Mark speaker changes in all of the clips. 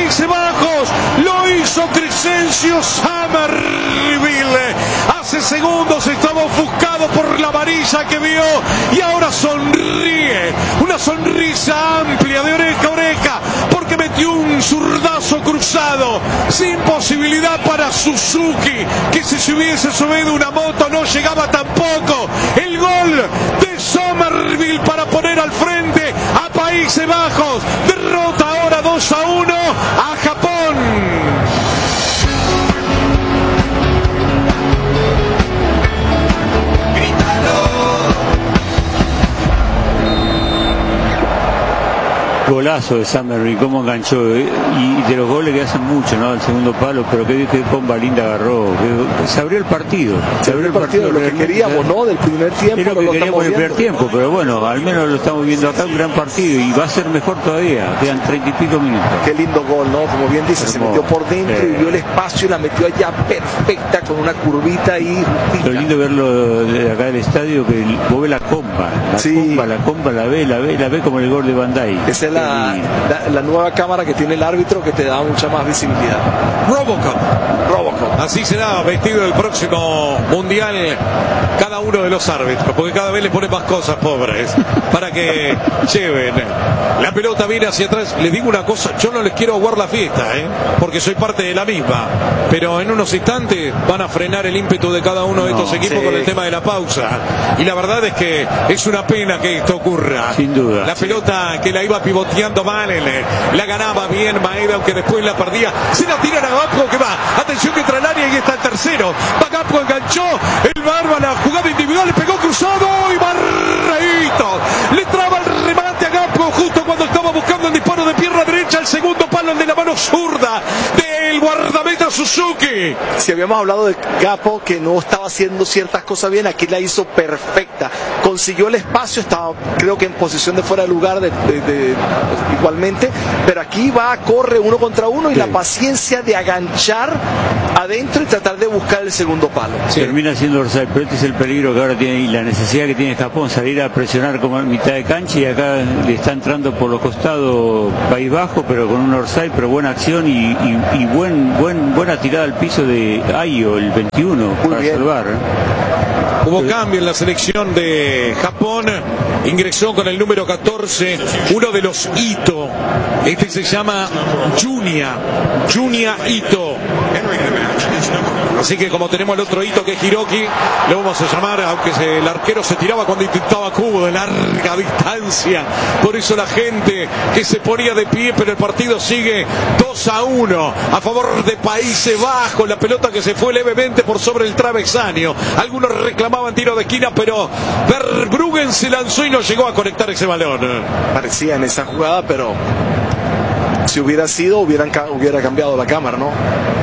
Speaker 1: Países Bajos. Lo hizo Crescencio Summerville. Hace segundos estaba ofuscado por la amarilla que vio y ahora sonríe. Una sonrisa amplia de oreja a oreja porque metió un zurdazo cruzado sin posibilidad para Suzuki, que si se hubiese subido una moto no llegaba tampoco. El gol de Summerville para poner al frente a Países Bajos. Derrota ahora 2-1 a Japón.
Speaker 2: Golazo de Summerville, cómo enganchó, y de los goles que hacen mucho, ¿no? El segundo palo, pero qué bomba linda agarró, se abrió el partido,
Speaker 3: lo que queríamos, ¿no? Del primer tiempo.
Speaker 2: Es lo que queríamos del primer tiempo, pero bueno, al menos lo estamos viendo acá, un gran partido, y va a ser mejor todavía, quedan 30 y pico minutos.
Speaker 3: Qué lindo gol, ¿no? Como bien dice, se metió por dentro y vio el espacio y la metió allá perfecta, con una curvita ahí justita.
Speaker 2: Lo lindo verlo de acá del estadio, que vos ves la comba, la ve como el gol de Bandai.
Speaker 3: Esa es la nueva cámara que tiene el árbitro, que te da mucha más visibilidad.
Speaker 1: Robocop. Así será vestido el próximo mundial cada uno de los árbitros, porque cada vez le ponen más cosas, pobres, para que lleven. La pelota viene hacia atrás. Les digo una cosa, yo no les quiero aguar la fiesta, porque soy parte de la misma, pero en unos instantes van a frenar el ímpetu de cada uno de estos equipos con el tema de la pausa, y la verdad es que es una pena que esto ocurra.
Speaker 2: Sin duda.
Speaker 1: La pelota que la iba pivoteando Valen, la ganaba bien Maeda, aunque después la perdía. Se la tiran a Gapco, que va, atención que entra al área y está el tercero. Va Gapco, enganchó, el Barba, la jugada individual, le pegó cruzado y Barreito le traba el remate a Gapco justo cuando estaba buscando el disparo de pierna derecha, el segundo palo, el de la mano zurda del guardameta Suzuki.
Speaker 3: Si habíamos hablado de Gapco, que no estaba haciendo ciertas cosas bien, aquí la hizo perfecta, consiguió el espacio, estaba creo que en posición de fuera de lugar igualmente, pero aquí corre uno contra uno y la paciencia de aganchar adentro y tratar de buscar el segundo palo.
Speaker 2: Termina siendo offside, pero este es el peligro que ahora tiene y la necesidad que tiene Japón, salir a presionar como a mitad de cancha, y acá le está entrando por los costados País Bajo, pero con un offside, pero buena acción y buena tirada al piso de Ayo, el 21, para salvar.
Speaker 1: Hubo cambio en la selección de Japón, ingresó con el número 14 uno de los Ito, este se llama Junya Ito. Así que como tenemos el otro Ito que es Hiroki, le vamos a llamar, aunque el arquero se tiraba cuando intentaba cubo de larga distancia, por eso la gente que se ponía de pie, pero el partido sigue 2-1 a favor de Países Bajos. La pelota que se fue levemente por sobre el travesaño, algunos reclamaban tiro de esquina, pero Verbruggen se lanzó y no llegó a conectar ese balón.
Speaker 3: Parecía en esa jugada, pero si hubiera sido, hubiera cambiado la cámara, ¿no?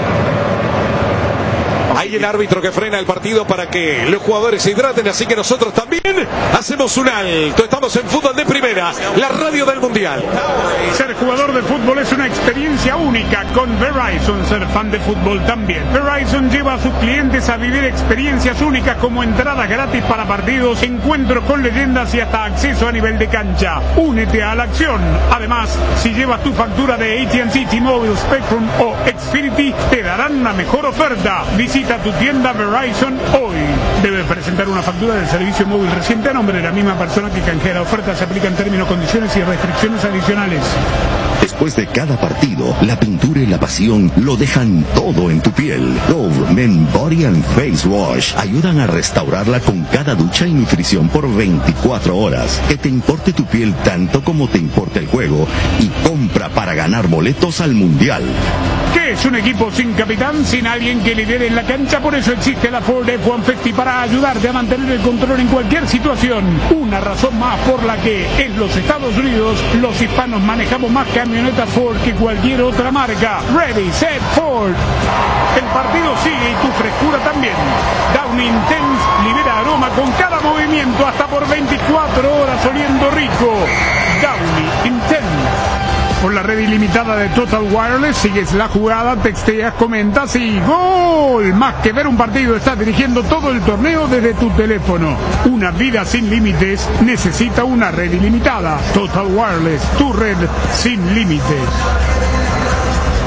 Speaker 1: Ahí el árbitro que frena el partido para que los jugadores se hidraten, así que nosotros también hacemos un alto. Estamos en Fútbol de Primera, la radio del Mundial.
Speaker 4: Ser jugador de fútbol es una experiencia única. Con Verizon, ser fan de fútbol también. Verizon lleva a sus clientes a vivir experiencias únicas como entradas gratis para partidos, encuentros con leyendas y hasta acceso a nivel de cancha. Únete a la acción. Además, si llevas tu factura de AT&T, T-Mobile, Spectrum o Xfinity, te darán una mejor oferta. Visita tu tienda Verizon hoy. Debe presentar una factura del servicio móvil reciente a nombre de la misma persona que canjea la oferta. Se aplican términos, condiciones y restricciones adicionales.
Speaker 5: Después de cada partido, la pintura y la pasión lo dejan todo en tu piel. Dove Men Body and Face Wash ayudan a restaurarla con cada ducha y nutrición por 24 horas. Que te importe tu piel tanto como te importa el juego, y compra para ganar boletos al Mundial.
Speaker 4: ¿Qué es un equipo sin capitán, sin alguien que lidere en la cancha? Por eso existe la Ford F-150 para ayudarte a mantener el control en cualquier situación. Una razón más por la que en los Estados Unidos los hispanos manejamos más camionetas Ford que cualquier otra marca. Ready, set, Ford. El partido sigue y tu frescura también. Downy Intense libera aroma con cada movimiento, hasta por 24 horas oliendo rico. Downy Intense. Por la red ilimitada de Total Wireless, sigues la jugada, texteas, comentas y ¡gol! Más que ver un partido, estás dirigiendo todo el torneo desde tu teléfono. Una vida sin límites necesita una red ilimitada. Total Wireless, tu red sin límites.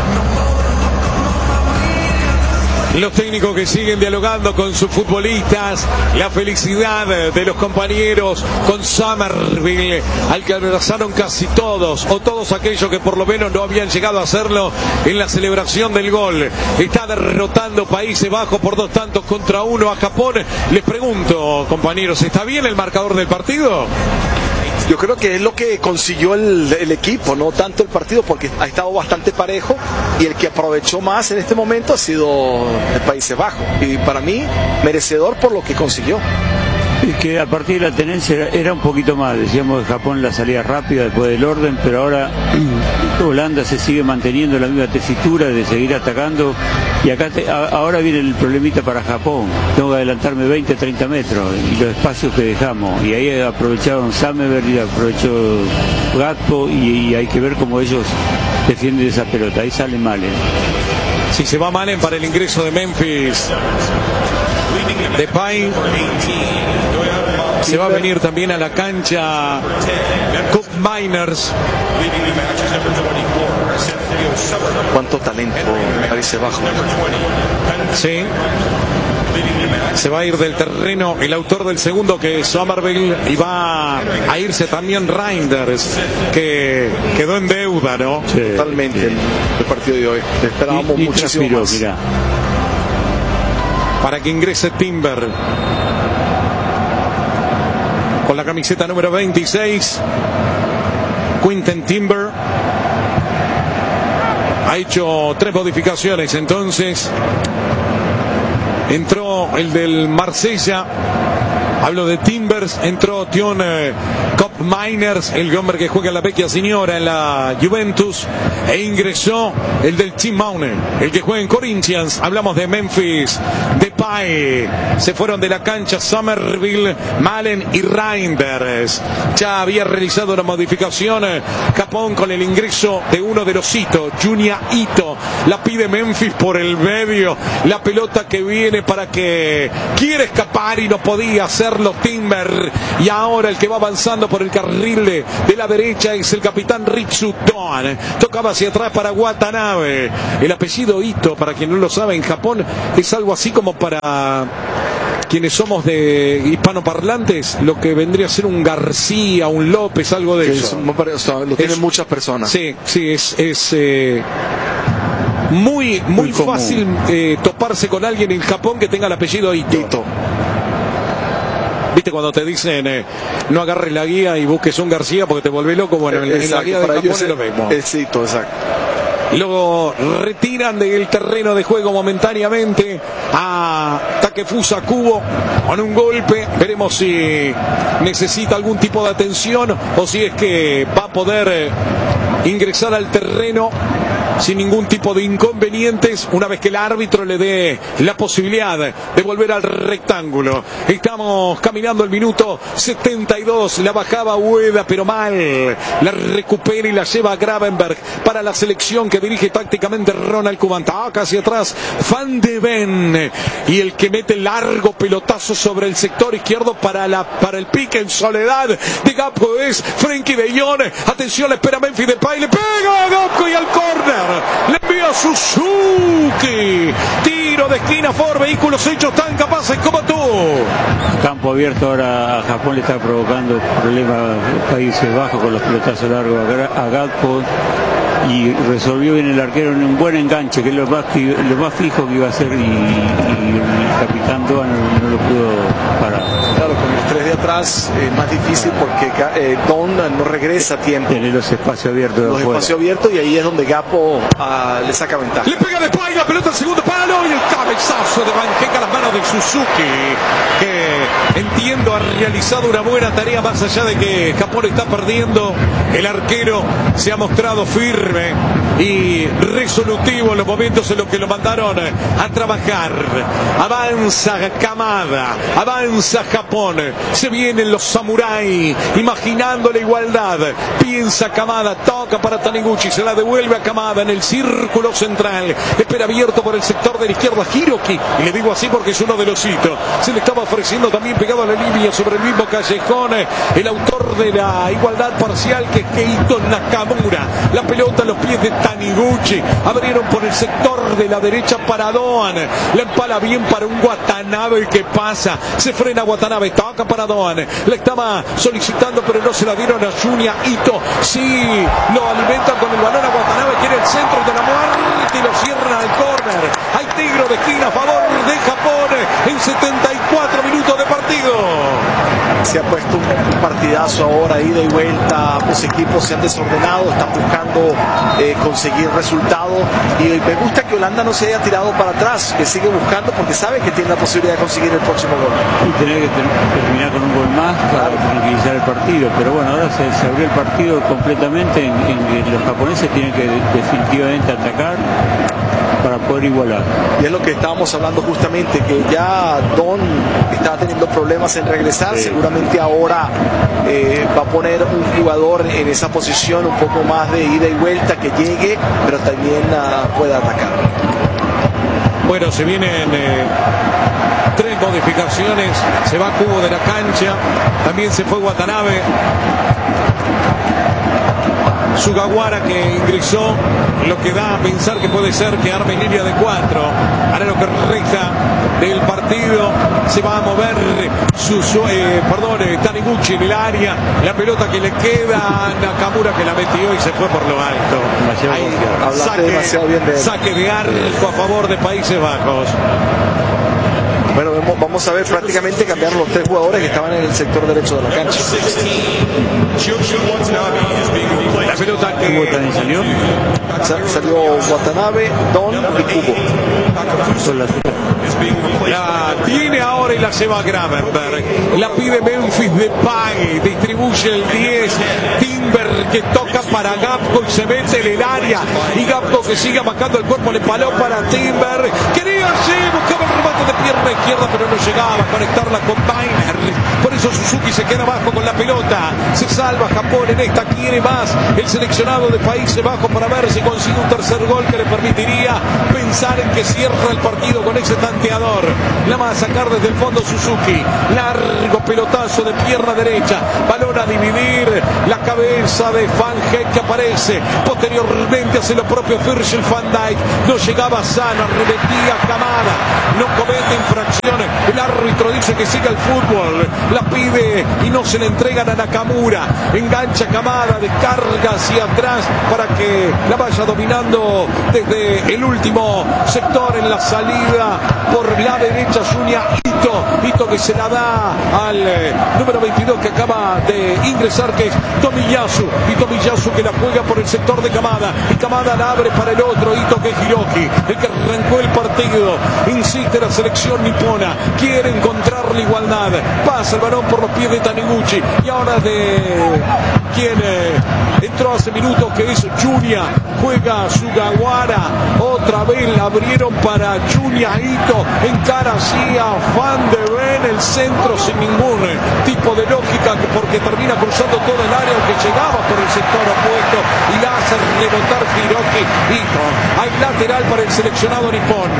Speaker 1: Los técnicos que siguen dialogando con sus futbolistas, la felicidad de los compañeros con Somerville, al que abrazaron casi todos, o todos aquellos que por lo menos no habían llegado a hacerlo en la celebración del gol. Está derrotando Países Bajos por 2-1 a Japón. Les pregunto, compañeros, ¿está bien el marcador del partido?
Speaker 3: Yo creo que es lo que consiguió el equipo, no tanto el partido, porque ha estado bastante parejo y el que aprovechó más en este momento ha sido el Países Bajos. Y para mí, merecedor por lo que consiguió.
Speaker 2: Es que a partir de la tenencia era un poquito más, decíamos que Japón la salida rápida después del orden, pero ahora Holanda se sigue manteniendo la misma tesitura de seguir atacando y acá ahora viene el problemita para Japón, tengo que adelantarme 20-30 metros y los espacios que dejamos y ahí aprovecharon Somerville y aprovechó Gakpo y hay que ver cómo ellos defienden esa pelota, ahí sale Malen.
Speaker 1: Si se va Malen para el ingreso de Memphis Depay, se va a venir también a la cancha Koop Meiners.
Speaker 3: Cuánto talento Países Bajos.
Speaker 1: Sí. Se va a ir del terreno el autor del segundo, que es Somerville, y va a irse también Reinders, que quedó en deuda, ¿no?
Speaker 3: Sí, totalmente el partido de hoy. Esperábamos muchísimo más.
Speaker 2: Mirá.
Speaker 1: Para que ingrese Timber con la camiseta número 26. Quinten Timber ha hecho 3 modificaciones. Entonces entró el del Marsella, hablo de Timbers, entró Tion Koop Meiners, el hombre que juega en la Vecchia Signora en la Juventus, e ingresó el del Team Maune, el que juega en Corinthians. Hablamos de Memphis Depay. Se fueron de la cancha Somerville, Malen y Reinders. Ya había realizado una modificación Japón con el ingreso de uno de los Ito, Junya Ito. La pide Memphis por el medio, la pelota que viene para que quiere escapar y no podía hacerlo Timber, y ahora el que va avanzando por el carril de la derecha es el capitán Ritsu Doan. Tocaba hacia atrás para Watanabe. El apellido Ito, para quien no lo sabe, en Japón es algo así como para quienes somos de hispanoparlantes, lo que vendría a ser un García, un López, algo de eso.
Speaker 3: Lo tienen muchas personas.
Speaker 1: Sí, es muy fácil toparse con alguien en Japón que tenga el apellido Ito. ¿Viste cuando te dicen no agarres la guía y busques un García porque te vuelve loco? Bueno, en la guía de Japón es lo mismo.
Speaker 3: Exacto.
Speaker 1: Luego retiran del terreno de juego momentáneamente a Takefusa Kubo con un golpe. Veremos si necesita algún tipo de atención o si es que va a poder ingresar al terreno sin ningún tipo de inconvenientes una vez que el árbitro le dé la posibilidad de volver al rectángulo. Estamos caminando el minuto 72, la bajaba Ueda pero mal, la recupera y la lleva a Gravenberg para la selección que dirige tácticamente Ronald Koeman. Acá hacia atrás Van de Ven, y el que mete largo pelotazo sobre el sector izquierdo para el pique en soledad de Gakpo es Frenkie de Jong. Atención, le espera Memphis Depay, le pega a Gakpo y al córner le envía Suzuki. Tiro de esquina por vehículos hechos tan capaces como tú.
Speaker 2: Campo abierto ahora a Japón, le está provocando problemas Países Bajos con los pelotazos largos a Gakpo, y resolvió bien el arquero en un buen enganche, que es lo más fijo que iba a hacer, y el capitán Doan no lo pudo parar.
Speaker 3: Claro, con los 3 de atrás es más difícil porque Don no regresa a tiempo.
Speaker 2: Tiene los espacios abiertos.
Speaker 3: Los espacios abiertos, y ahí es donde Gakpo le saca ventaja.
Speaker 1: Le pega de Depay, la pelota al segundo palo y el cabezazo de Banqueca a las manos de Suzuki, que entiendo ha realizado una buena tarea más allá de que Japón está perdiendo. El arquero se ha mostrado firme y resolutivo en los momentos en los que lo mandaron a trabajar. Avanza Kamada, avanza Japón, se vienen los samuráis imaginando la igualdad. Piensa Kamada, toca para Taniguchi, se la devuelve a Kamada en el círculo central, espera abierto por el sector de la izquierda Hiroki, y le digo así porque es uno de los hitos. Se le estaba ofreciendo también pegado a la línea sobre el mismo callejón el autor de la igualdad parcial, que es Keito Nakamura. La pelota a los pies de Taniguchi. Abrieron por el sector de la derecha para Doan. La empala bien para un Watanabe que pasa. Se frena Watanabe. Toca para Doan. Le estaba solicitando, pero no se la dieron a Junya Ito. Sí, lo alimentan con el balón a Watanabe. Quiere el centro de la muerte y lo cierran al córner. Hay tiro de esquina a favor de Japón en 74 minutos de partido.
Speaker 3: Se ha puesto un partidazo ahora, ida y vuelta. Ambos equipos se han desordenado, están buscando conseguir resultados. Y me gusta que Holanda no se haya tirado para atrás, que sigue buscando porque sabe que tiene la posibilidad de conseguir el próximo gol.
Speaker 2: Y tener que terminar con un gol más para tranquilizar el partido. Pero bueno, ahora se abrió el partido completamente en que los japoneses tienen que definitivamente atacar para poder igualar.
Speaker 3: Y es lo que estábamos hablando justamente, que ya Don estaba teniendo problemas en regresar, seguramente ahora va a poner un jugador en esa posición un poco más de ida y vuelta, que llegue, pero también pueda atacar.
Speaker 1: Bueno, se vienen 3 modificaciones, se va Kubo de la cancha, también se fue Watanabe. Sugawara, que ingresó, lo que da a pensar que puede ser que arme línea de 4. Ahora lo que resta del partido, se va a mover Taniguchi en el área, la pelota que le queda a Nakamura, que la metió y se fue por lo alto. Ahí, saque de arco a favor de Países Bajos.
Speaker 3: Bueno, vamos a ver prácticamente cambiar los 3 jugadores que estaban en el sector derecho de la cancha.
Speaker 1: La pelota que
Speaker 3: salió Watanabe, Don y Kubo.
Speaker 1: La tiene ahora y la lleva Gravenberg. La pide Memphis Depay. Distribuye el 10. Timber que toca para Gapco y se mete en el área. Y Gapco que sigue marcando el cuerpo. Le paló para Timber. Quería buscaba el remate de pierna izquierda, pero no llegaba a conectarla con Bainer. Por eso Suzuki se queda abajo con la pelota. Se salva Japón en esta. Quiere más el seleccionado de Países Bajos para ver si consigue un tercer gol que le permitiría pensar en que cierra el partido con ese tanteador. La va a sacar desde el fondo Suzuki. Largo pelotazo de pierna derecha. Balón a dividir. La cabeza de Van Heck que aparece. Posteriormente hace lo propio Virgil van Dijk. No llegaba sano. Arremetía Kamada. No comete infracciones. El árbitro dice que siga el fútbol. La pide y no se le entregan a Nakamura. Engancha Kamada. Descarga hacia atrás para que la vaya dominando desde el último sector en la salida por la derecha Junya Ito que se la da al número 22 que acaba de ingresar, que es Tomiyasu, y Tomiyasu que la juega por el sector de Kamada, y Kamada la abre para el otro Ito, que es Hiroki, el que arrancó el partido. Insiste la selección nipona, quiere encontrar la igualdad, pasa el balón por los pies de Taniguchi, y ahora de quien entró hace minutos, que es Junya, juega Sugawara, otra vez la abrieron para Junya Ito, encara así a Van de Ven, el centro sin ningún tipo de lógica, porque termina cruzando todo el área, aunque llegaba por el sector opuesto y la hace rebotar Hiroki Ito. Hay lateral para el seleccionado nipón.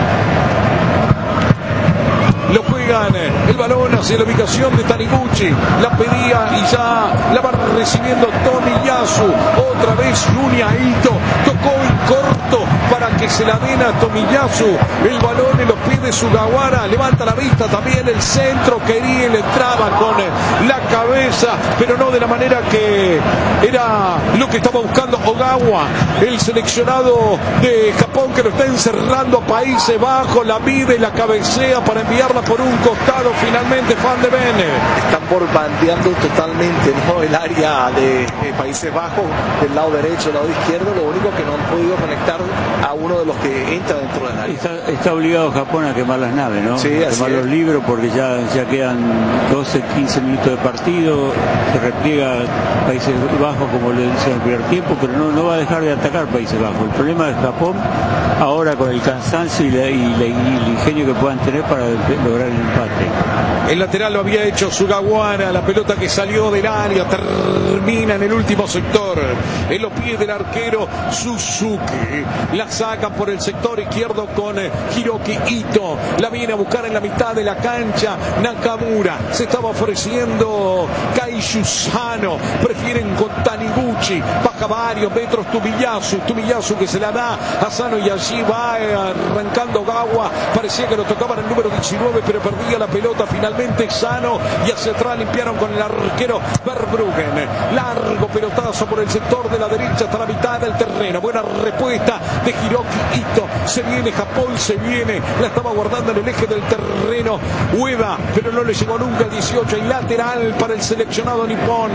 Speaker 1: Lo juegan el balón hacia la ubicación de Taniguchi, la pedía y ya la va recibiendo Tomiyasu, otra vez Junya Ito, tocó en corto para que se la den a Tomiyasu, el balón en los pies de Sugawara, levanta la vista también el centro, quería y le entraba con la cabeza, pero no de la manera que era lo que estaba buscando Ogawa, el seleccionado de Japón, que lo está encerrando a Países Bajos, la mide, la cabecea para enviarla por un costado. Finalmente Van de Ven.
Speaker 3: Están borbandeando totalmente, ¿no?, el área de Países Bajos, del lado derecho, del lado izquierdo. Lo único que no han podido conectar a uno de los que entra dentro del área.
Speaker 2: Está obligado Japón a quemar las naves, ¿no?
Speaker 3: Sí,
Speaker 2: a quemar los libros, porque ya quedan 12, 15 minutos de partido. Se repliega Países Bajos como le decía en el primer tiempo, pero no va a dejar de atacar Países Bajos. El problema de Japón ahora, con el cansancio y el ingenio que puedan tener para lograr el empate.
Speaker 1: El lateral lo había hecho Sugawara, la pelota que salió del área termina en el último sector. sector, en los pies del arquero Suzuki. La sacan por el sector izquierdo con Hiroki Ito. La viene a buscar en la mitad de la cancha Nakamura. Se estaba ofreciendo Kaishu Sano. Prefieren con Taniguchi. Baja varios metros Tomiyasu que se la da a Sano y allí va arrancando Gawa. Parecía que lo tocaban el número 19, pero perdía la pelota finalmente Sano y hacia atrás limpiaron con el arquero Verbruggen. Largo pelotazo por el sector de la derecha hasta la mitad del terreno. Buena respuesta de Hiroki Ito. Se viene Japón, se viene. La estaba guardando en el eje del terreno Ueda, pero no le llegó nunca el 18. Y lateral para el seleccionado nipón.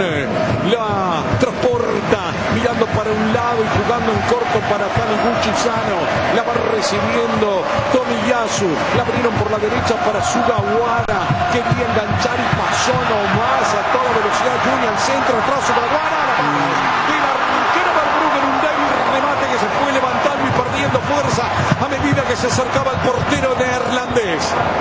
Speaker 1: La transporta mirando para un lado y jugando en corto para Taniguchi Sano. La va recibiendo Tomiyasu. La abrieron por la derecha para Sugawara. Quería enganchar y pasó nomás a toda velocidad. Junia al centro, atrás Sugawara. Y el arquero Verbruggen, un débil remate que se fue levantando y perdiendo fuerza a medida que se acercaba el portero neerlandés.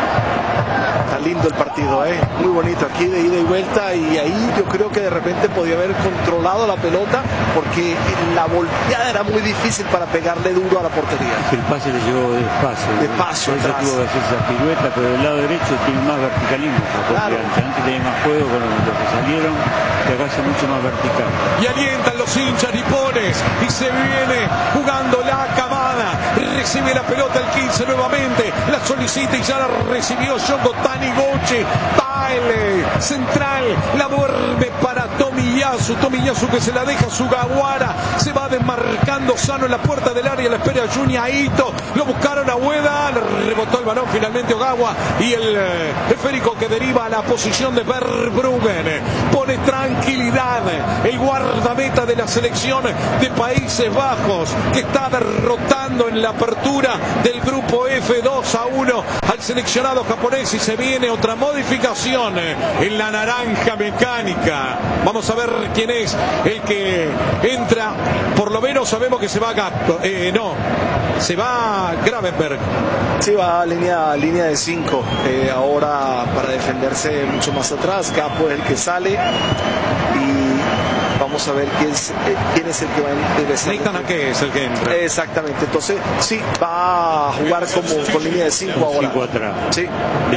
Speaker 3: Está lindo el partido, muy bonito aquí de ida y vuelta, y ahí yo creo que de repente podía haber controlado la pelota porque la volteada era muy difícil para pegarle duro a la portería.
Speaker 2: El pase le llegó despacio.
Speaker 3: Por eso
Speaker 2: tuvo que hacer esa pirueta, pero del lado derecho tiene más verticalismo.
Speaker 3: Claro.
Speaker 2: Antes tenía más juego con los que salieron, y acá es mucho más vertical.
Speaker 1: Y alientan los hinchas nipones y se viene jugando la camada. Recibe la pelota el 15 nuevamente, la solicita y ya la recibió Shoko Taniguchi. Baile central, la duerme para Tomiyasu que se la deja Sugawara. Se va desmarcando Sano en la puerta del área, la espera Junya Ito. Lo buscaron a Ueda, le rebotó el balón finalmente Ogawa y el esférico que deriva a la posición de Verbruggen. Pone tranquilidad el guardameta de la selección de Países Bajos, que está derrotando en la apertura del grupo F 2-1 al seleccionado japonés, y se viene otra modificación en la naranja mecánica. Vamos a ver quién es el que entra. Por lo menos sabemos que se va se va Gravenberg.
Speaker 3: Sí, va a línea de 5. Ahora para defenderse mucho más atrás. Capo es el que sale y vamos a ver quién es el que va a ingresar.
Speaker 1: Nathan Ake es el que entra.
Speaker 3: Exactamente. Entonces sí, va a jugar con línea de 5 ahora.
Speaker 2: 5 atrás.
Speaker 3: Sí.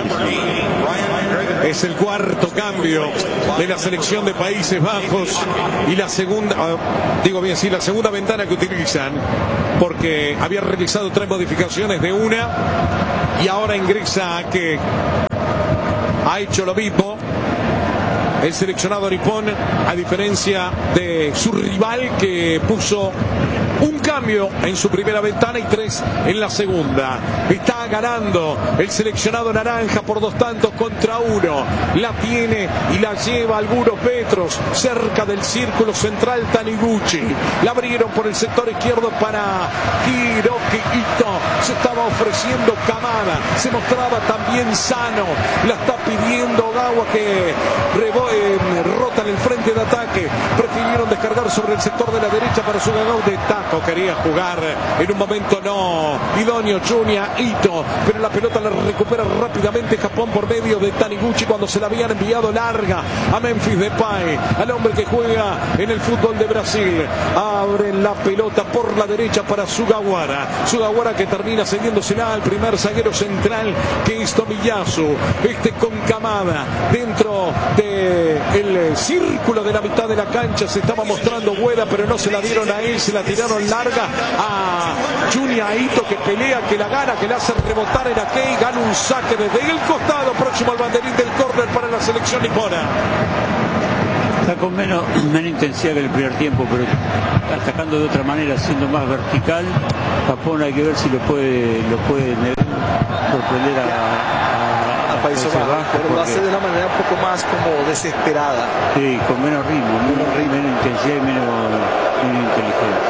Speaker 1: Es el cuarto cambio de la selección de Países Bajos y la segunda, la segunda ventana que utilizan, porque había realizado 3 modificaciones de una y ahora ingresa que ha hecho lo mismo el seleccionado nipón, a diferencia de su rival que puso un cambio en su primera ventana y 3 en la segunda. Está ganando el seleccionado naranja por 2-1. La tiene y la lleva algunos metros cerca del círculo central Taniguchi. La abrieron por el sector izquierdo para Hiroki Ito. Se estaba ofreciendo Kamada. Se mostraba también Sano. La está pidiendo Ogawa, que rota en el frente de ataque. Prefirieron descargar sobre el sector de la derecha para su ganado de taco. Quería jugar en un momento no idóneo Junya Ito, pero la pelota la recupera rápidamente Japón por medio de Taniguchi cuando se la habían enviado larga a Memphis Depay, al hombre que juega en el fútbol de Brasil. Abren la pelota por la derecha para Sugawara que termina cediéndosela al primer zaguero central, que es Tomiyasu. Con Kamada dentro del círculo de la mitad de la cancha se estaba mostrando Ueda, pero no se la dieron a él, se la tiraron larga a Junya Ito, que pelea, que la gana, que la hace rebotar en Ake y gana un saque desde el costado próximo al banderín del córner para la selección nipona.
Speaker 2: Está con menos intensidad que el primer tiempo, pero atacando de otra manera, siendo más vertical. Japón hay que ver si lo puede sorprender a
Speaker 3: Países Bajos, pero lo hace de una manera un poco más como desesperada.
Speaker 2: Sí, con menos ritmo, menos intensidad y menos inteligencia.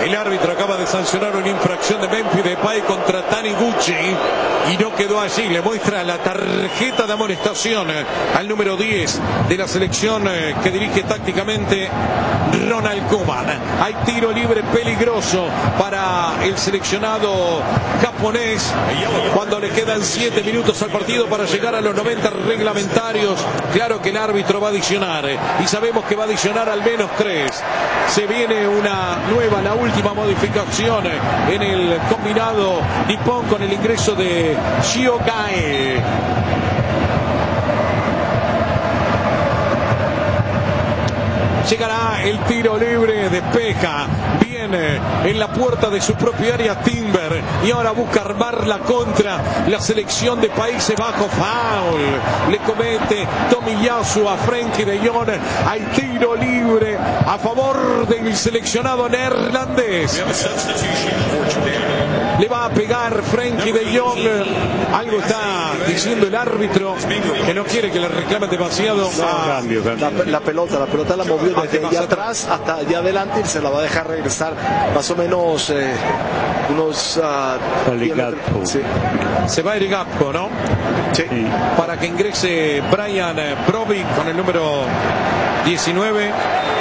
Speaker 1: El árbitro acaba de sancionar una infracción de Memphis Depay contra Taniguchi y no quedó allí. Le muestra la tarjeta de amonestación al número 10 de la selección que dirige tácticamente Ronald Koeman. Hay tiro libre peligroso para el seleccionado japonés cuando le quedan 7 minutos al partido para llegar a los 90 reglamentarios. Claro que el árbitro va a adicionar y sabemos que va a adicionar al menos 3. Se viene una nueva, la última modificación en el combinado nipón con el ingreso de Shiogae. Llegará el tiro libre, despeja bien en la puerta de su propia área Timber y ahora busca armarla contra la selección de Países Bajos. Foul le comete Tomiyasu a Frenkie de Jong. Hay tiro libre a favor del seleccionado neerlandés. Le va a pegar Frenkie de Jong. Algo está diciendo el árbitro, que no quiere que le reclame demasiado.
Speaker 2: Cambio.
Speaker 3: La pelota la movió desde allá atrás hasta allá adelante y se la va a dejar regresar más o menos unos 10 metros. Sí.
Speaker 1: Se va Eric Gapco, ¿no?
Speaker 3: Sí.
Speaker 1: Para que ingrese Brian Brobbey con el número 19.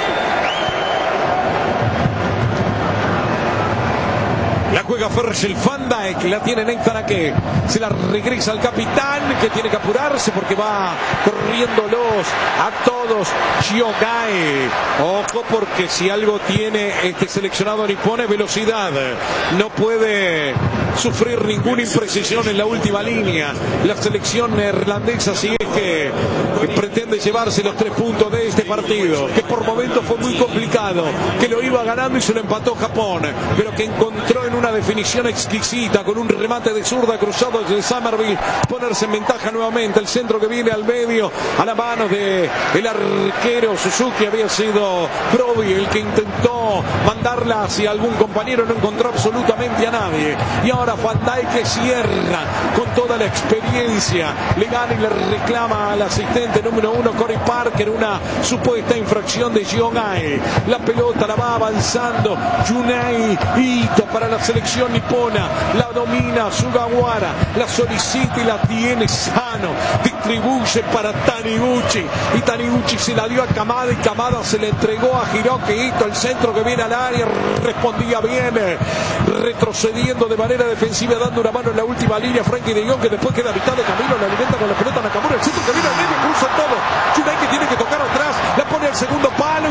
Speaker 1: La juega Virgil van Dijk, la tiene Nathan Ake, se la regresa al capitán que tiene que apurarse porque va corriéndolos a todos. Shiogae, ojo porque si algo tiene este seleccionado nipón es velocidad, no puede sufrir ninguna imprecisión en la última línea la selección neerlandesa, así es que pretende llevarse los 3 puntos de este partido, que por momentos fue muy complicado, que lo iba ganando y se lo empató Japón, pero que encontró en una definición exquisita con un remate de zurda cruzado de Somerville ponerse en ventaja nuevamente. El centro que viene al medio a la mano de el arquero Suzuki, había sido Brobbey el que intentó mandarla hacia algún compañero, no encontró absolutamente a nadie y ahora Van Dijk que cierra con toda la experiencia, le gana y le reclama al asistente número 1 Corey Parker una supuesta infracción de Shiogae. La pelota la va avanzando Junei Ito para la selección nipona, la domina Sugawara, la solicita y la tiene sano, distribuye para Taniguchi y Taniguchi se la dio a Kamada y Kamada se le entregó a Hiroki Ito, el centro que viene al área, respondía bien, retrocediendo de manera defensiva, dando una mano en la última línea Frenkie de Jong, que después queda a mitad de camino, la alimenta con la pelota Nakamura, el centro que viene al medio, cruza todo, Junei que tiene que tocar atrás, la pone al segundo palo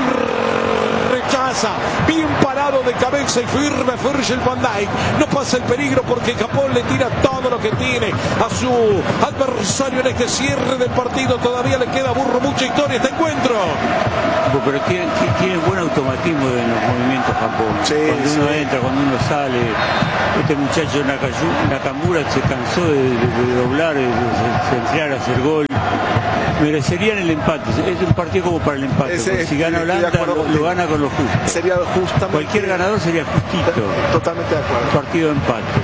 Speaker 1: y rechaza, bien parado de cabeza y firme Virgil van Dijk, no pasa el peligro porque Japón le tira todo lo que tiene a su adversario en este cierre del partido. Todavía le queda Burro mucha historia este encuentro,
Speaker 2: pero tiene buen automatismo en los movimientos Japón.
Speaker 3: Sí,
Speaker 2: cuando uno entra, cuando uno sale, este muchacho Nakamura se cansó de doblar, de centrar, hacer gol. Merecerían el empate, es un partido como para el empate, si gana Holanda lo gana con lo justo,
Speaker 3: sería justamente,
Speaker 2: cualquier ganador sería justito,
Speaker 3: totalmente de acuerdo,
Speaker 2: partido de empate.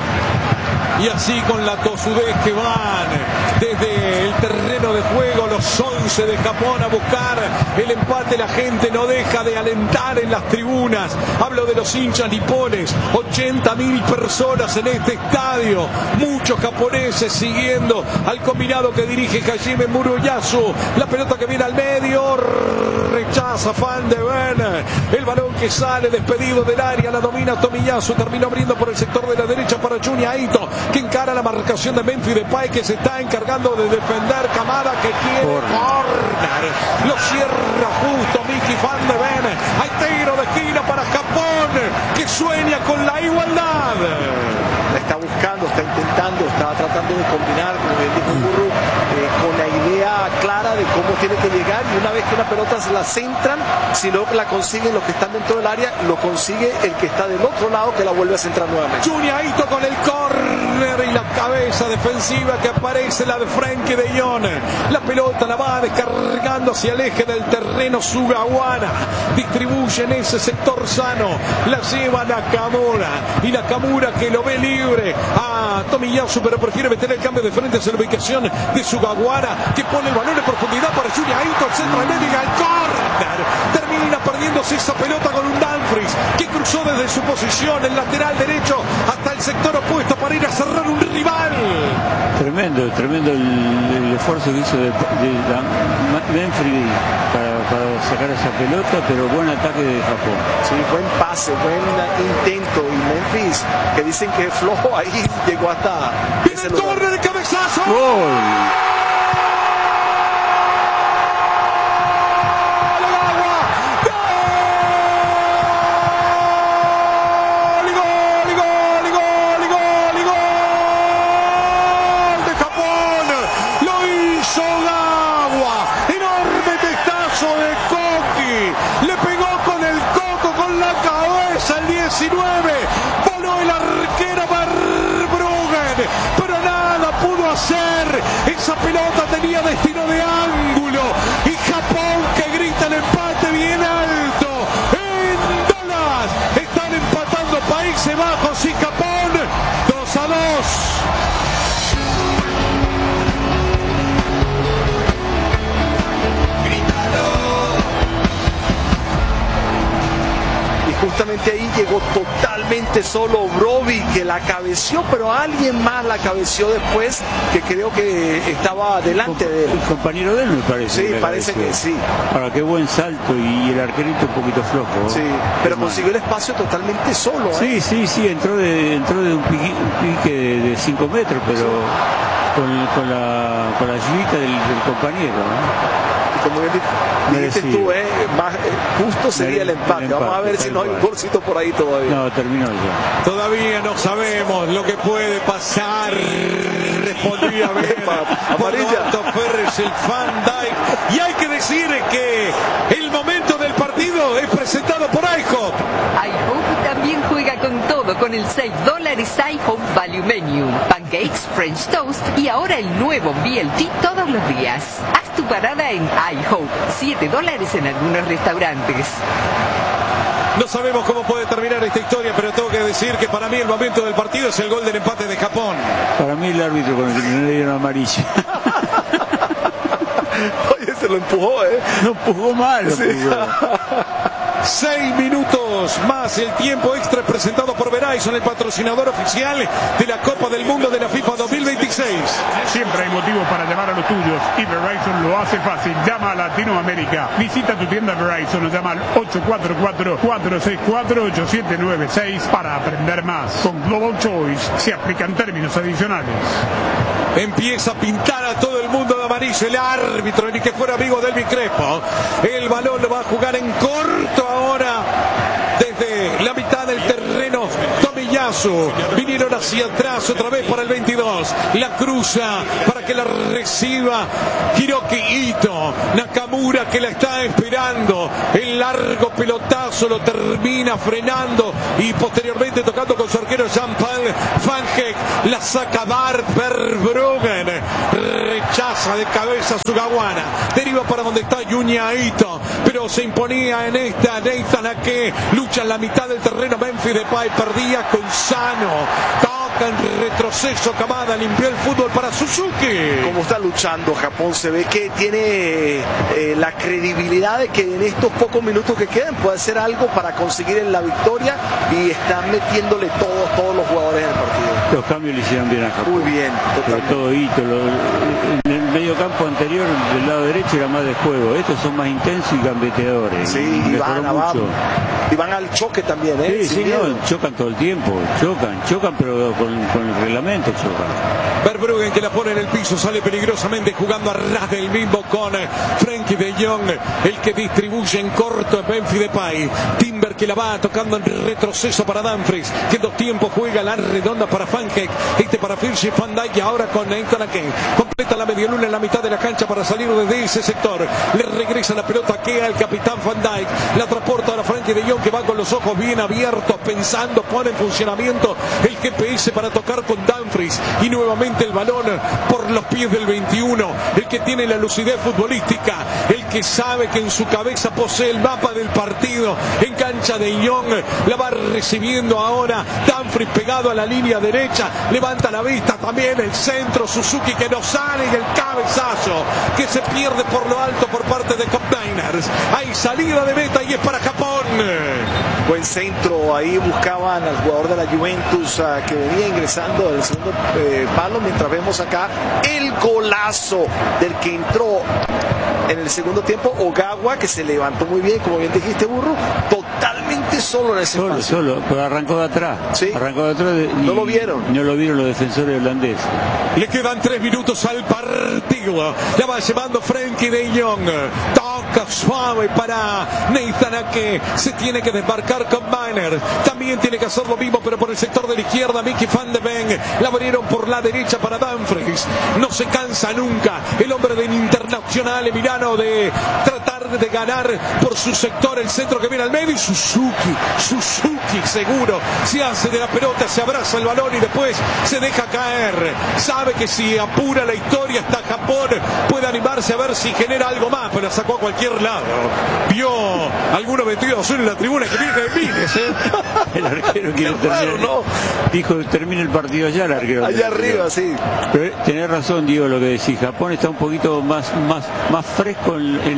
Speaker 1: y así con la tosudez que van desde el terreno de juego los 11 de Japón a buscar el empate. La gente no deja de alentar en las tribunas, hablo de los hinchas nipones, 80.000 personas en este estadio, muchos japoneses siguiendo al combinado que dirige Hajime Muroyasu. La pelota que viene al medio, rechaza Van de Ven, el balón que sale despedido del área, la domina Tomiyasu, terminó abriendo por el sector de la derecha para Junya Ito, que encara la marcación de Memphis Depay, que se está encargando de defender. Kamada que quiere corner, lo cierra justo Mickey Van de Ven. Hay tiro de esquina para Japón, que sueña con la igualdad.
Speaker 3: La está buscando, está intentando, está tratando de combinar, como bien dijo Burro, con la idea clara de cómo tiene que llegar, y una vez que una pelota se la centran, si no la consiguen los que están dentro del área, lo consigue el que está del otro lado, que la vuelve a centrar nuevamente.
Speaker 1: Junya Ito con el córner y la cabeza defensiva que aparece, la de Frenkie de Jong. La pelota la va descargando hacia el eje del terreno Sugawara, distribuye en ese sector sano, la lleva Nakamura, y Nakamura que lo ve libre a Tomiyasu, pero prefiere meter el cambio de frente hacia la ubicación de Sugawara, que pone el balón en profundidad para Junya Ito, el centro de medio y al córner. termina perdiéndose esa pelota con un Dumfries que cruzó desde su posición, el lateral derecho, hasta el sector opuesto para ir a cerrar un rival.
Speaker 2: Tremendo el esfuerzo que hizo de Dumfries para sacar esa pelota, pero buen ataque de Japón.
Speaker 3: Sí, buen pase, buen intento, y Memphis, que dicen que es flojo, ahí llegó hasta
Speaker 1: ese lugar. ¡Torre de cabezazo!
Speaker 2: ¡Gol!
Speaker 1: Voló el arquero Verbruggen, pero nada pudo hacer. Esa pelota tenía destino de ángulo y Japón, que grita el empate bien alto. En Dallas están empatando Países Bajos y Japón 2-2.
Speaker 3: Justamente ahí llegó totalmente solo Brobbey, que la cabeció, pero alguien más la cabeció después, que creo que estaba delante de él.
Speaker 2: El compañero de él, me parece.
Speaker 3: Sí, parece que sí.
Speaker 2: Ahora, qué buen salto, y el arquerito un poquito flojo.
Speaker 3: Sí, pero consiguió el espacio totalmente solo.
Speaker 2: Sí, entró de un pique de 5 metros, pero con la ayudita del compañero, ¿no?
Speaker 3: Como bien dijiste tú, más justo sería el empate. Vamos a ver si no hay un golcito por ahí todavía.
Speaker 2: No, terminó ya.
Speaker 1: Todavía no sabemos lo que puede pasar. Respondía bien
Speaker 3: amarilla.
Speaker 1: Ferres, el Van Dijk. Y hay que decir que el momento del partido es presentado por IHOP.
Speaker 6: IHOP también juega con todo, con el $6 IHOP Value Menu, pancakes, French toast y ahora el nuevo BLT todos los días. Haz tu parada en IHOP, $7 en algunos restaurantes.
Speaker 1: No sabemos cómo puede terminar esta historia, pero tengo que decir que para mí el momento del partido es el gol del empate de Japón.
Speaker 2: Para mí el árbitro con el que no le dieron amarilla.
Speaker 3: Oye, se lo empujó,
Speaker 2: No empujó mal.
Speaker 3: Sí.
Speaker 1: 6 minutos más el tiempo extra presentado por Verizon, el patrocinador oficial de la Copa del Mundo de la FIFA 2026.
Speaker 4: Siempre hay motivos para llamar a los tuyos y Verizon lo hace fácil. Llama a Latinoamérica. Visita tu tienda Verizon o llama al 844-464-8796 para aprender más. Con Global Choice se aplican términos adicionales.
Speaker 1: Empieza a pintar a todo el mundo de amarillo el árbitro, ni que fuera amigo del Crespo. El balón lo va a jugar en corto ahora desde la mitad del terreno. Tomiyasu, vinieron hacia atrás otra vez para el 22, la cruza para que la reciba Hiroki Ito. Nakamura, que la está esperando, el largo pelotazo lo termina frenando y posteriormente tocando con su arquero Jean-Paul Van Heck, la saca Bart Verbruggen, rechaza de cabeza Sugawara, deriva para donde está Junya Ito, pero se imponía en esta Nathan Ake, lucha en la mitad del terreno. Memphis Depay perdía con Sano, toca en retroceso, Kamada limpió el fútbol para Suzuki.
Speaker 3: Como está luchando Japón, se ve que tiene la credibilidad de que en estos pocos minutos que quedan puede hacer algo para conseguir la victoria, y están metiéndole todos los jugadores en el partido.
Speaker 2: Los cambios le hicieron bien a Japón.
Speaker 3: Muy bien,
Speaker 2: sobre todo Ito. En el medio campo anterior, del lado derecho, era más de juego. Estos son más intensos y gambeteadores.
Speaker 3: Sí, y van al choque también,
Speaker 2: Sí, no, chocan todo el tiempo. Chocan, pero con el reglamento chocan.
Speaker 1: Verbruggen, que la pone en el piso, sale peligrosamente jugando a ras del mismo con Frenkie de Jong, el que distribuye en corto en Memphis Depay. Timber, que la va tocando en retroceso para Dumfries, que en 2 tiempos juega la redonda para Van Heck, para Virgil van Dijk, y ahora con Nathan Ake. Completa la media luna en la mitad de la cancha para salir desde ese sector. Le regresa la pelota Ake al capitán Van Dijk, la transporta a Frenkie de Jong, que va con los ojos bien abiertos, pensando, pone en funcionamiento el GPS para tocar con Dumfries, y nuevamente el balón por los pies del 21, el que tiene la lucidez futbolística, el que sabe que en su cabeza posee el mapa del partido. En cancha de Young, la va recibiendo ahora Dumfries pegado a la línea derecha, levanta la vista también el centro, Suzuki que no sale y el cabezazo que se pierde por lo alto por parte de Cup Niners. Hay salida de meta y es para Japón.
Speaker 3: Buen centro, ahí buscaban al jugador de la Juventus que venía ingresando del segundo palo, mientras vemos acá el golazo del que entró en el segundo tiempo, Ogawa, que se levantó muy bien, como bien dijiste, Burro, totalmente solo en ese espacio.
Speaker 2: Solo, pero arrancó de atrás.
Speaker 3: ¿Sí?
Speaker 2: Arrancó de atrás y
Speaker 3: no lo vieron.
Speaker 2: No lo vieron los defensores holandeses.
Speaker 1: Le quedan 3 minutos al partido. La va llevando Frenkie de Jong. Toca suave para Nathan Ake. Se tiene que desmarcar con Miner. También tiene que hacer lo mismo, pero por el sector de la izquierda, Mickey Van de Ven. La abrieron por la derecha para Dumfries. No se cansa nunca el hombre del Internacional Emiliano de tratar de ganar por su sector el centro que viene al medio. Y Suzuki seguro se hace de la pelota, se abraza el balón y después se deja caer. Sabe que si apura la historia hasta Japón puede animarse a ver si genera algo más, pero la sacó a cualquier lado. Vio alguno metido azul en la tribuna que viene de Miles,
Speaker 2: El arquero quiere terminar.
Speaker 3: No.
Speaker 2: Dijo que termine el partido allá, el arquero.
Speaker 3: Allá arriba, sí.
Speaker 2: Pero tenés razón, Diego, lo que decís. Japón está un poquito más fresco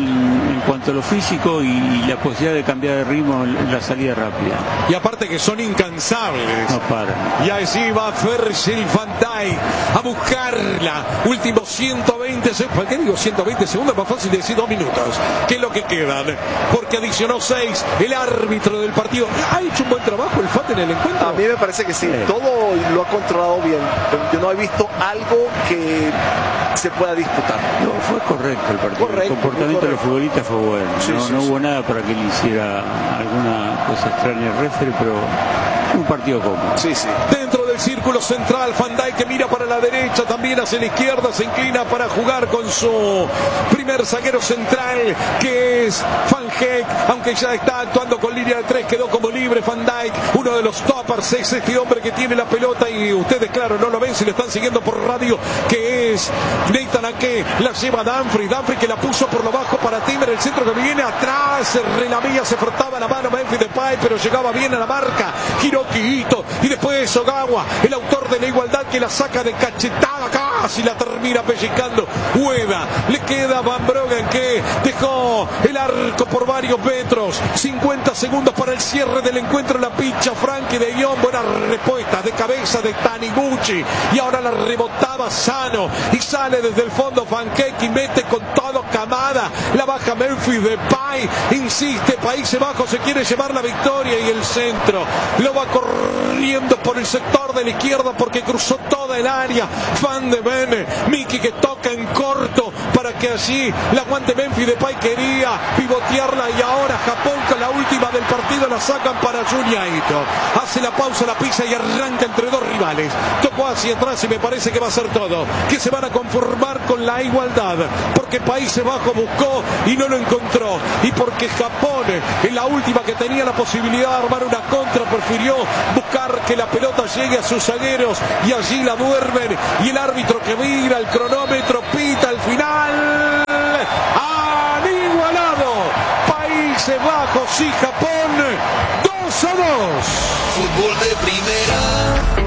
Speaker 2: en cuanto a lo físico y la posibilidad de cambiar de ritmo en la salida rápida.
Speaker 1: Y aparte que son incansables.
Speaker 2: No paran.
Speaker 1: Y allí va Virgil van Dijk a buscarla. Últimos 120 segundos. ¿Por qué digo 120 segundos? Más fácil decir 2 minutos. ¿Qué es lo que quedan? Porque adicionó 6. El árbitro del partido. ¿Ha hecho un buen trabajo el FAT en el encuentro?
Speaker 3: A mí me parece que sí. Todo lo ha controlado bien. Yo no he visto algo que se pueda disputar.
Speaker 2: No, fue correcto el partido. El comportamiento de los futbolistas fue bueno. No hubo nada para que le hiciera alguna cosa extraña el referee, pero un partido cómodo.
Speaker 3: Sí.
Speaker 1: Dentro del círculo central, Van Dijk que mira para la derecha, también hacia la izquierda, se inclina para jugar con su primer zaguero central, que es Van Heek, aunque ya está actuando con línea de 3, quedó como libre Van Dijk, uno de los toppers, es este hombre que tiene la pelota y ustedes, claro, no lo ven si lo están siguiendo por radio, que es Nathan Ake, la lleva Dumfries que la puso por lo bajo para Timber, el centro que viene atrás, Relamía se frotaba la mano Memphis Depay, pero llegaba bien a la marca, Hiroki Ito, y después Ogawa, el autor de la igualdad, que la saca de cachetada, casi la termina pellizcando Ueda, le queda Van Broggen que dejó el arco por varios metros, 50 segundos para el cierre del encuentro, la pincha Frenkie de Jong, buena respuesta de cabeza de Taniguchi, y ahora la rebotaba Sano, y sale desde el fondo Van Heek y mete con todo Kamada, la baja Memphis Depay, insiste, Países Bajos se quiere llevar la victoria y el centro lo va corriendo por el sector de la izquierda porque cruzó toda el área Van de Ven, Miki que toca en corto para que allí la aguante Memphis Depay, quería pivotearla y ahora Japón con la última del partido la sacan para Junya Ito, hace la pausa, la pisa y arranca entre dos rivales, tocó hacia atrás y me parece que va a ser todo, que se van a conformar con la igualdad, porque Países Bajos buscó y no lo encontró, y porque Japón en la última que tenía la posibilidad de armar una contra prefirió buscar que la pelota llegue a sus zagueros y allí la duermen, y el árbitro que mira el cronómetro pita al final, han igualado Países Bajos y Japón 2-2.
Speaker 7: Fútbol de primera.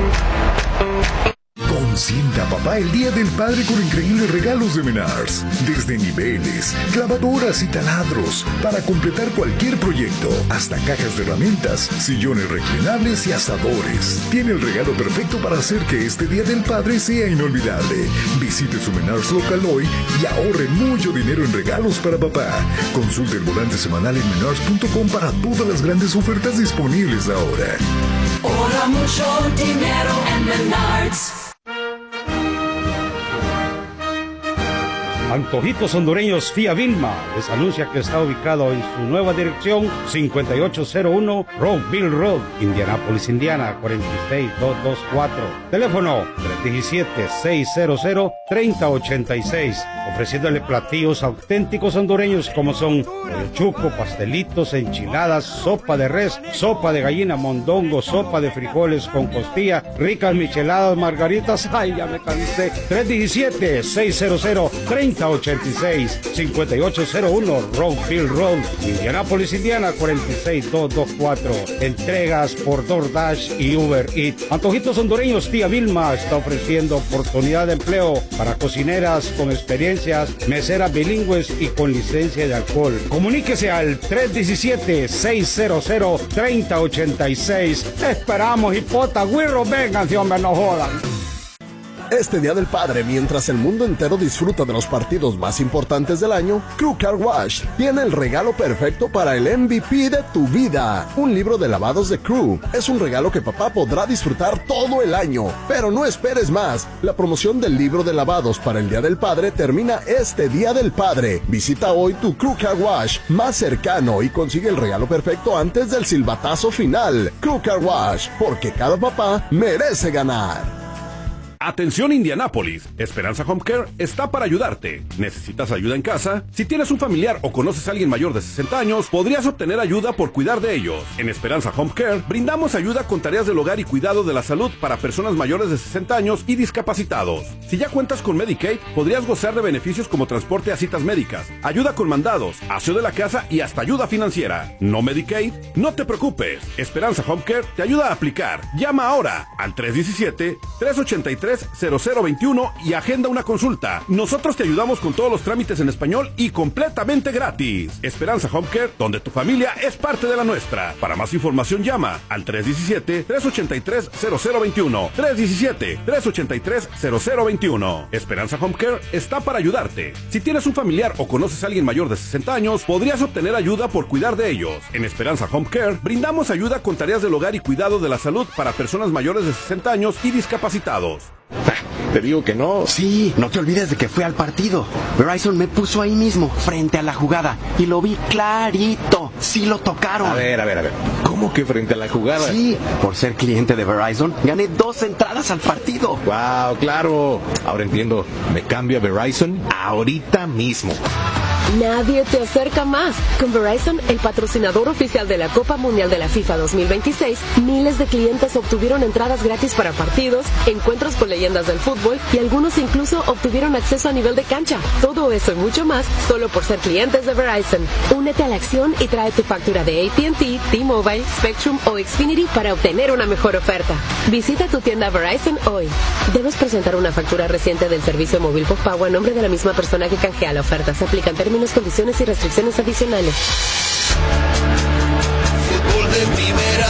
Speaker 8: Consienta a papá el Día del Padre con increíbles regalos de Menards. Desde niveles, clavadoras y taladros para completar cualquier proyecto, hasta cajas de herramientas, sillones reclinables y asadores. Tiene el regalo perfecto para hacer que este Día del Padre sea inolvidable. Visite su Menards local hoy y ahorre mucho dinero en regalos para papá. Consulte el volante semanal en menards.com para todas las grandes ofertas disponibles ahora.
Speaker 9: Ahorra mucho dinero en Menards.
Speaker 10: Antojitos Hondureños Fía Vilma les anuncia que está ubicado en su nueva dirección 5801 Rockville Road, Indianapolis, Indiana 46224. Teléfono 317-600-3086, ofreciéndole platillos auténticos hondureños como son el chuco, pastelitos, enchiladas, sopa de res, sopa de gallina, mondongo, sopa de frijoles con costilla, ricas micheladas, margaritas. Ay, ya me cansé. 317-600-3086, 5801 Rockville Road, Indianapolis, Indiana, 46224. Entregas por DoorDash y Uber Eats. Antojitos hondureños, tía Vilma está ofreciendo oportunidad de empleo para cocineras con experiencias, meseras bilingües y con licencia de alcohol. Comuníquese al 317-600-3086. Esperamos, hipota, güirro, vengan, si hombre, no jodan.
Speaker 11: Este Día del Padre, mientras el mundo entero disfruta de los partidos más importantes del año, Crew Car Wash tiene el regalo perfecto para el MVP de tu vida. Un libro de lavados de Crew. Es un regalo que papá podrá disfrutar todo el año. Pero no esperes más. La promoción del libro de lavados para el Día del Padre termina este Día del Padre. Visita hoy tu Crew Car Wash más cercano y consigue el regalo perfecto antes del silbatazo final. Crew Car Wash, porque cada papá merece ganar.
Speaker 12: Atención Indianápolis, Esperanza Home Care está para ayudarte. ¿Necesitas ayuda en casa? Si tienes un familiar o conoces a alguien mayor de 60 años, podrías obtener ayuda por cuidar de ellos. En Esperanza Home Care brindamos ayuda con tareas del hogar y cuidado de la salud para personas mayores de 60 años y discapacitados. Si ya cuentas con Medicaid, podrías gozar de beneficios como transporte a citas médicas, ayuda con mandados, aseo de la casa y hasta ayuda financiera. ¿No Medicaid? No te preocupes. Esperanza Home Care te ayuda a aplicar. Llama ahora al 317-383-0021 y agenda una consulta. Nosotros te ayudamos con todos los trámites en español y completamente gratis. Esperanza Home Care, donde tu familia es parte de la nuestra. Para más información llama al 317-383-0021. 317-383-0021. Esperanza Home Care está para ayudarte. Si tienes un familiar o conoces a alguien mayor de 60 años, podrías obtener ayuda por cuidar de ellos. En Esperanza Home Care brindamos ayuda con tareas del hogar y cuidado de la salud para personas mayores de 60 años y discapacitados.
Speaker 13: Te digo que no. Sí, no te olvides de que fui al partido. Verizon me puso ahí mismo, frente a la jugada, y lo vi clarito. Sí lo tocaron.
Speaker 14: A ver. ¿Cómo que frente a la jugada?
Speaker 13: Sí, por ser cliente de Verizon, gané 2 entradas al partido.
Speaker 14: Wow, claro. Ahora entiendo. Me cambio a Verizon ahorita mismo.
Speaker 15: Nadie te acerca más. Con Verizon, el patrocinador oficial de la Copa Mundial de la FIFA 2026, miles de clientes obtuvieron entradas gratis para partidos, encuentros con leyendas del fútbol y algunos incluso obtuvieron acceso a nivel de cancha. Todo eso y mucho más solo por ser clientes de Verizon. Únete a la acción y trae tu factura de AT&T, T-Mobile, Spectrum o Xfinity para obtener una mejor oferta. Visita tu tienda Verizon hoy. Debes presentar una factura reciente del servicio móvil postpago a nombre de la misma persona que canjea la oferta. Se aplican términos, condiciones y restricciones adicionales.
Speaker 7: Fútbol de primera.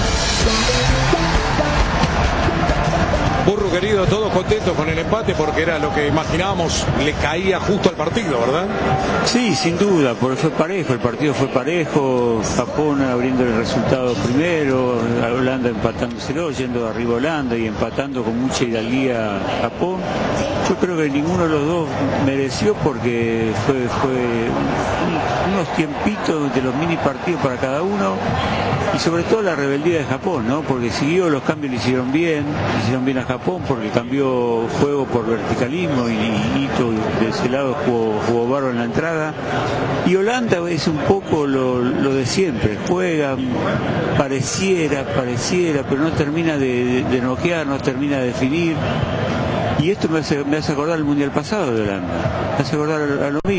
Speaker 1: Burro querido, todos contentos con el empate porque era lo que imaginábamos, le caía justo al partido, ¿verdad?
Speaker 2: Sí, sin duda, porque fue parejo, el partido fue parejo, Japón abriendo el resultado primero, Holanda empatándoselo, yendo arriba Holanda y empatando con mucha hidalguía Japón. Yo creo que ninguno de los dos mereció porque fue unos tiempitos de los mini partidos para cada uno y sobre todo la rebeldía de Japón, ¿no? Porque siguió, los cambios le hicieron bien a Japón porque cambió juego por verticalismo y Ito de ese lado jugó barro en la entrada. Y Holanda es un poco lo de siempre, juega, pareciera, pero no termina de noquear, no termina de definir. Y esto me hace acordar el Mundial pasado de Holanda, me hace acordar a lo mismo.